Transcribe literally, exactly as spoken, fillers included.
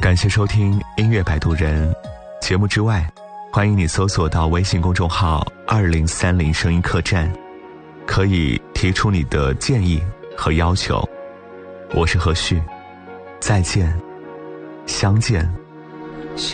感谢收听音乐摆渡人。节目之外，欢迎你搜索到微信公众号二零三零声音客栈，可以提出你的建议和要求。我是何旭，再见，相见。